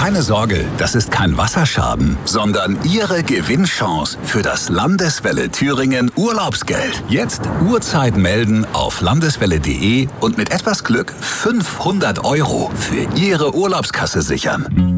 Keine Sorge, das ist kein Wasserschaden, sondern Ihre Gewinnchance für das Landeswelle Thüringen Urlaubsgeld. Jetzt Uhrzeit melden auf landeswelle.de und mit etwas Glück 500 € für Ihre Urlaubskasse sichern.